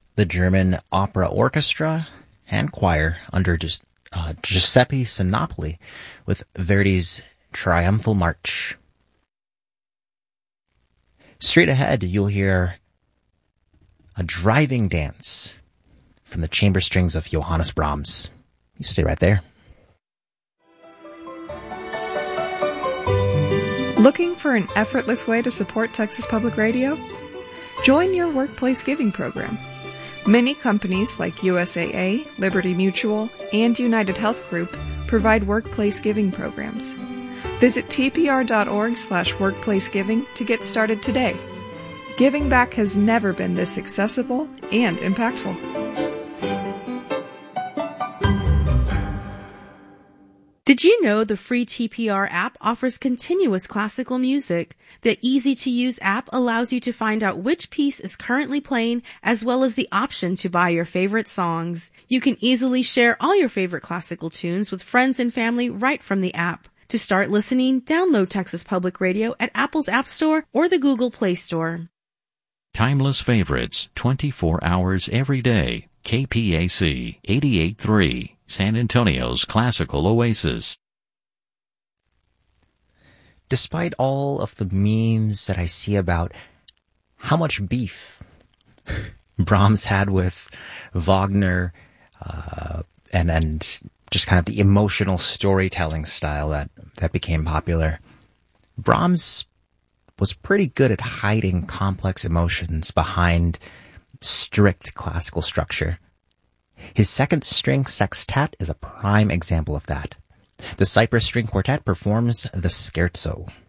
the German opera orchestra and choir under Giuseppe Sinopoli with Verdi's Triumphal March. Straight ahead, you'll hear a driving dance from the chamber strings of Johannes Brahms. You stay right there. Looking for an effortless way to support Texas Public Radio? Join your workplace giving program. Many companies like USAA, Liberty Mutual, and United Health Group provide workplace giving programs. Visit tpr.org/workplacegiving to get started today. Giving back has never been this accessible and impactful. Did you know the free TPR app offers continuous classical music? The easy-to-use app allows you to find out which piece is currently playing, as well as the option to buy your favorite songs. You can easily share all your favorite classical tunes with friends and family right from the app. To start listening, download Texas Public Radio at Apple's App Store or the Google Play Store. Timeless favorites, 24 hours every day. KPAC 88.3. San Antonio's classical oasis. Despite all of the memes that I see about how much beef Brahms had with Wagner, and just kind of the emotional storytelling style that became popular, Brahms was pretty good at hiding complex emotions behind strict classical structure. His second string sextet is a prime example of that. The Cypress String Quartet performs the Scherzo.